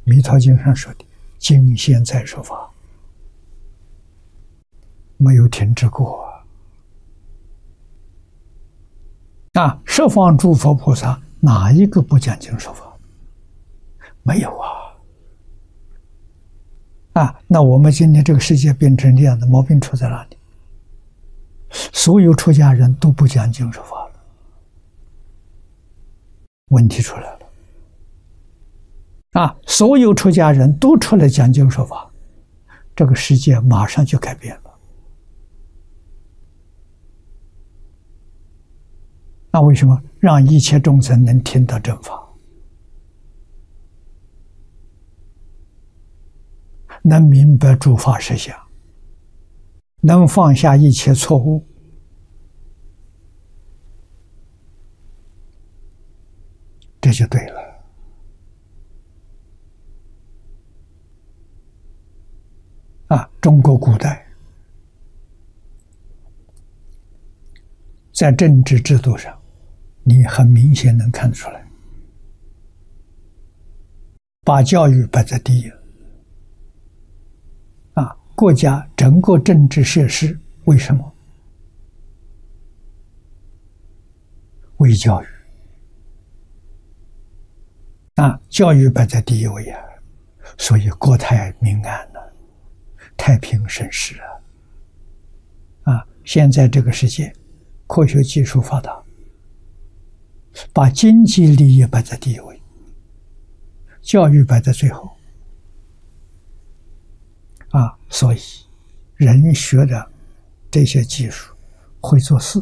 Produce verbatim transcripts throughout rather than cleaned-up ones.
弥陀经上说的，今现在说法，没有停止过啊！啊，十方诸佛菩萨哪一个不讲经说法？没有啊！啊，那我们今天这个世界变成这样的，毛病出在哪里？所有出家人都不讲经说法了，问题出来了。啊，所有出家人都出来讲经说法，这个世界马上就改变了。那为什么让一切众生能听到正法，能明白诸法实相，能放下一切错误？这就对了。啊，中国古代在政治制度上，你很明显能看出来，把教育摆在第一。啊，国家整个政治设施为什么？为教育。啊，教育摆在第一位啊，所以国泰民安了。太平盛世啊！啊，现在这个世界，科学技术发达，把经济利益摆在第一位，教育摆在最后。啊，所以人学的这些技术会做事，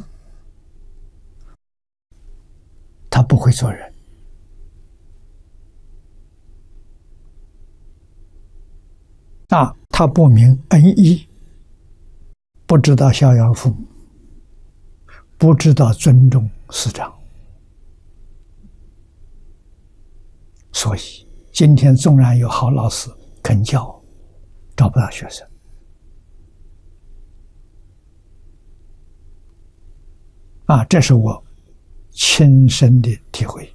他不会做人。啊，他不明恩义，不知道孝养父母，不知道尊重师长，所以今天纵然有好老师肯教，找不到学生。啊，这是我亲身的体会。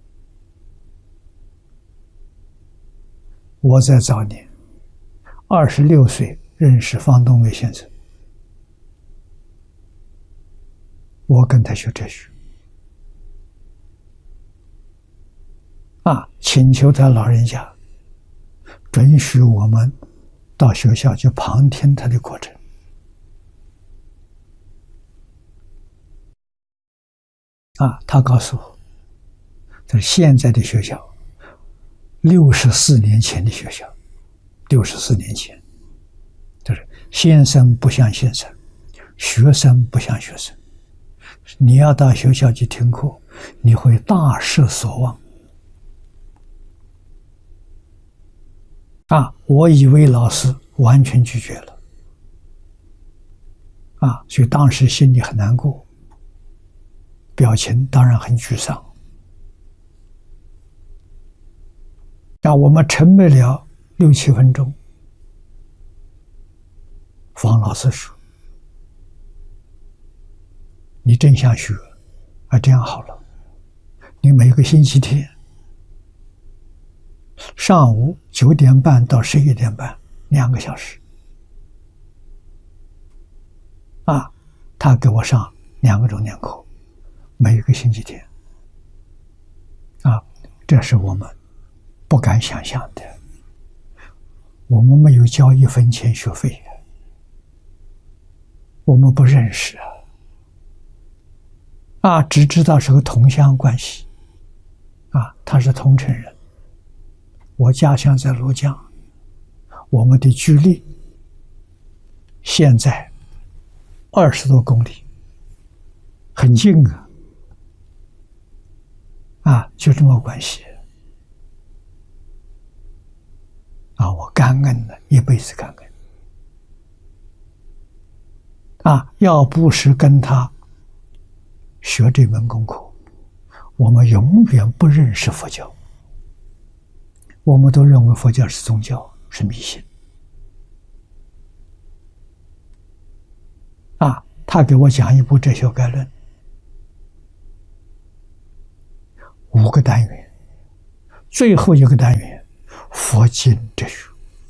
我在早年二十六岁认识方东伟先生，我跟他学哲学，啊，请求他老人家准许我们到学校去旁听他的课程。啊，他告诉我，这是现在的学校，六十四年前的学校。六十四年前，就是先生不像先生，学生不像学生。你要到学校去听课，你会大失所望。啊，我以为老师完全拒绝了，啊，所以当时心里很难过，表情当然很沮丧。那我们沉默了六七分钟，方老师说：“你真想学啊？这样好了，你每个星期天上午九点半到十一点半两个小时，啊，他给我上两个钟点课，每个星期天，啊，这是我们不敢想象的。”我们没有交一分钱学费，我们不认识啊，啊，只知道是个同乡关系，啊，他是桐城人，我家乡在庐江，我们的距离现在二十多公里，很近啊，啊，就这么关系。啊，我感恩了，一辈子感恩。啊，要不是跟他学这门功课，我们永远不认识佛教。我们都认为佛教是宗教，是迷信。啊，他给我讲一部哲学概论，五个单元，最后一个单元， 佛经哲学。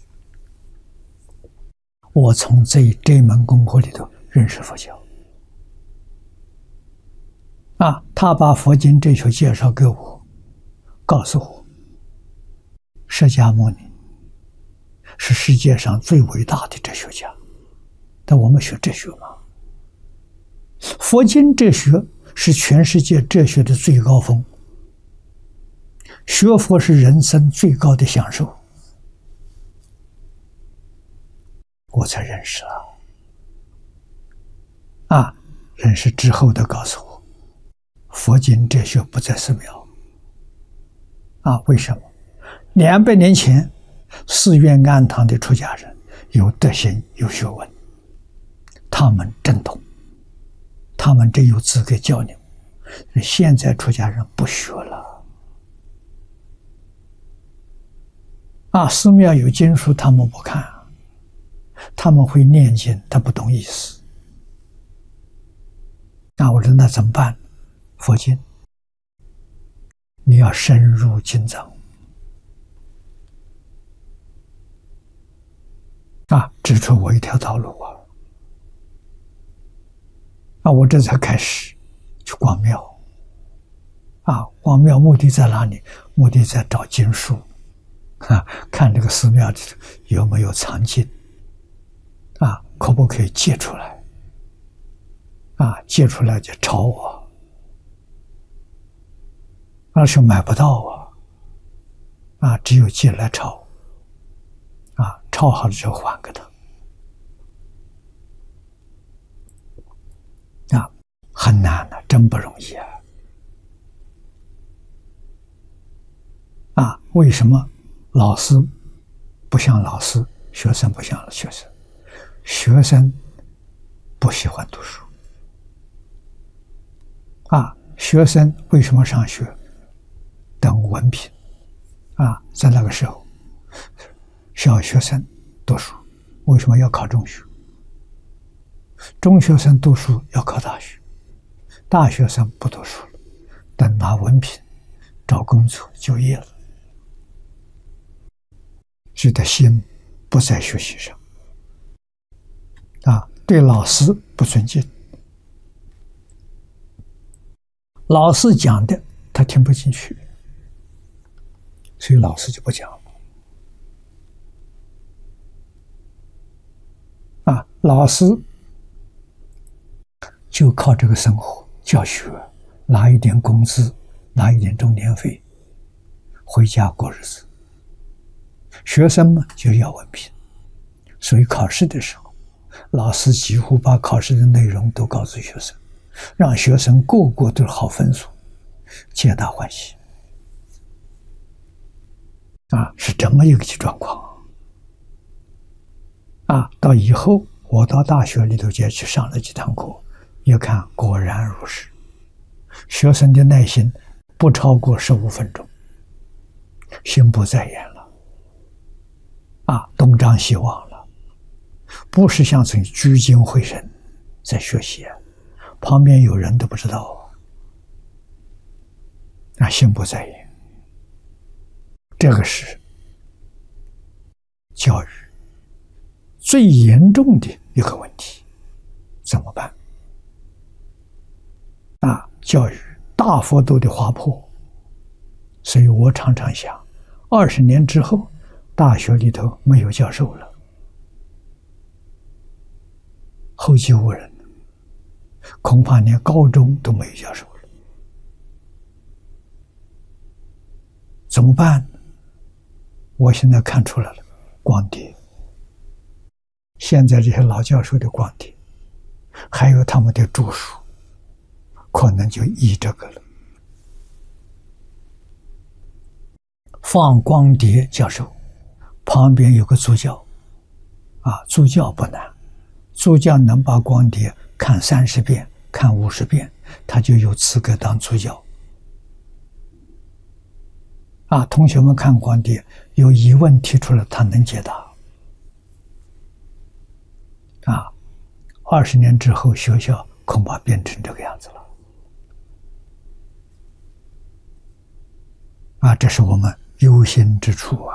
我从这这门功课里头认识佛教。啊，他把佛经哲学介绍给我，告诉我，释迦牟尼是世界上最伟大的哲学家。但我们学哲学嘛，佛经哲学是全世界哲学的最高峰，学佛是人生最高的享受。我才认识了。啊，认识之后的告诉我，佛经哲学不在寺庙。啊，为什么？两百年前，寺院庵堂的出家人有德行，有学问，他们正统，他们真有资格教你们。现在出家人不学了。啊，寺庙有经书，他们不看，他们会念经，他不懂意思。那我说那怎么办？佛经，你要深入经藏。啊，指出我一条道路啊！啊，我这才开始去逛庙。啊，逛庙目的在哪里？目的在找经书，啊，看这个寺庙里有没有藏经，啊，可不可以借出来？啊，借出来就抄我，那是买不到啊！啊，只有借来抄。啊，抄好了就还给他。啊，很难的，真不容易啊！啊，为什么老师不像老师，学生不像学生？学生不喜欢读书。啊，学生为什么上学？等文凭。啊，在那个时候。小学生读书为什么要考中学？中学生读书要考大学，大学生不读书了，等拿文凭，找工作就业了。所以的心不在学习上，啊，对老师不尊敬，老师讲的他听不进去，所以老师就不讲了。啊，老师就靠这个生活教学，拿一点工资，拿一点钟点费，回家过日子。学生嘛就要文凭，所以考试的时候，老师几乎把考试的内容都告诉学生，让学生个个都是好分数，皆大欢喜。啊，是这么一个状况。啊，到以后我到大学里头去上了几堂课，一看果然如是，学生的耐心不超过十五分钟，心不在焉了，啊，东张西望了，不是像这聚精会神在学习，旁边有人都不知道啊，心不在焉，这个是教育最严重的一个问题，怎么办？啊，教育大幅度的滑坡，所以我常常想，二十年之后，大学里头没有教授了，后继无人，恐怕连高中都没有教授了，怎么办？我现在看出来了，光碟。现在这些老教授的光碟，还有他们的著书，可能就依这个了。放光碟教授，旁边有个助教，啊，助教不难，助教能把光碟看三十遍、看五十遍，他就有资格当助教。啊，同学们看光碟有疑问提出了，他能解答。啊，二十年之后，学校恐怕变成这个样子了。啊，这是我们忧心之处啊。